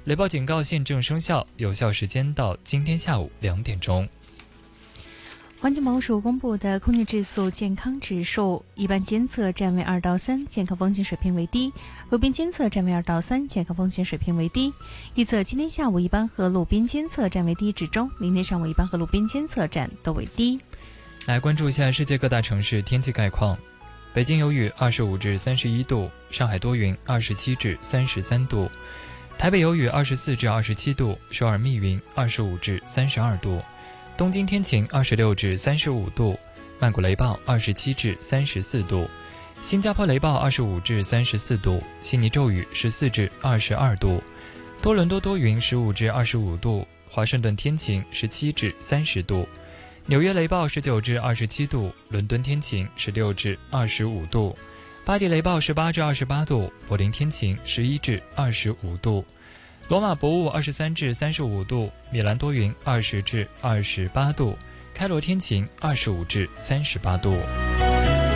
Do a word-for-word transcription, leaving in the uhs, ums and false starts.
雷暴警告现正生效，有效时间到今天下午两点钟。 环境保护署公布的空气质素健康指数，一般监测站为二到三，健康风险水平为低；路边监测站为二到三，健康风险水平为低。预测今天下午一般和路边监测站为低至中，明天上午一般和路边监测站都为低。 来关注一下世界各大城市天气概况。北京有雨，二十五至三十一度；上海多云，二十七至三十三度；台北有雨，二十四至二十七度；首尔密云，二十五至三十二度。东京天晴，二十六至三十五度；曼谷雷暴，二十七至三十四度；新加坡雷暴，二十五至三十四度；悉尼骤雨，十四至二十二度；多伦多多云，十五至二十五度；华盛顿天晴，十七至三十度；纽约雷暴，十九至二十七度；伦敦天晴，十六至二十五度；巴黎雷暴，十八至二十八度；柏林天晴，十一至二十五度。罗马博雾二十三至三十五度，米兰多云二十至二十八度，开罗天晴二十五至三十八度。